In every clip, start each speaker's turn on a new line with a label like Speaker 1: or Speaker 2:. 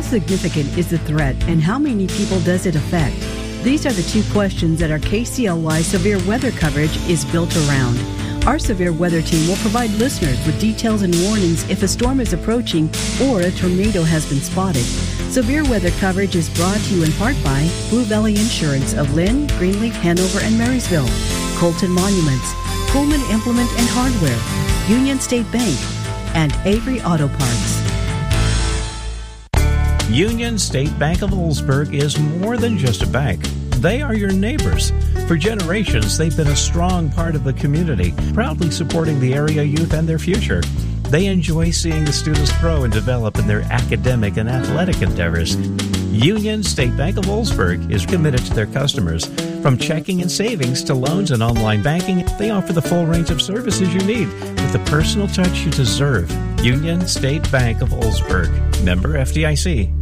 Speaker 1: significant is the threat, and how many people does it affect? These are the two questions that our KCLY severe weather coverage is built around. Our severe weather team will provide listeners with details and warnings if a storm is approaching or a tornado has been spotted. Severe weather coverage is brought to you in part by Blue Valley Insurance of Lynn, Greenleaf, Hanover, and Marysville, Colton Monuments, Pullman Implement and Hardware, Union State Bank, and Avery Auto Parts.
Speaker 2: Union State Bank of Oldsburg is more than just a bank. They are your neighbors. For generations, they've been a strong part of the community, proudly supporting the area youth and their future. They enjoy seeing the students grow and develop in their academic and athletic endeavors. Union State Bank of Oldsburg is committed to their customers. From checking and savings to loans and online banking, they offer the full range of services you need with the personal touch you deserve. Union State Bank of Oldsburg. Member FDIC.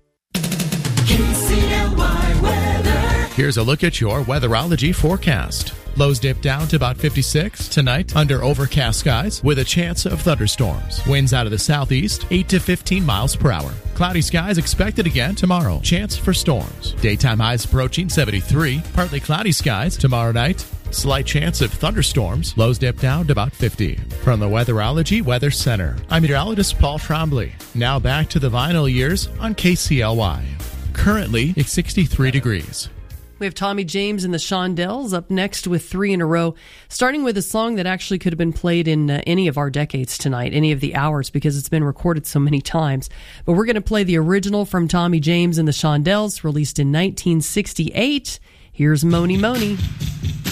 Speaker 3: KCLY weather.
Speaker 4: Here's a look at your weatherology forecast. Lows dip down to about 56 tonight under overcast skies with a chance of thunderstorms. Winds out of the southeast, 8 to 15 miles per hour. Cloudy skies expected again tomorrow. Chance for storms. Daytime highs approaching 73. Partly cloudy skies tomorrow night. Slight chance of thunderstorms. Lows dip down to about 50. From the Weatherology Weather Center, I'm meteorologist Paul Trombley. Now back to the vinyl years on KCLY. Currently, it's 63 degrees.
Speaker 5: We have Tommy James and the Shondells up next with 3 in a row, starting with a song that actually could have been played in any of our decades tonight, any of the hours, because it's been recorded so many times. But we're going to play the original from Tommy James and the Shondells, released in 1968. Here's Mony Mony.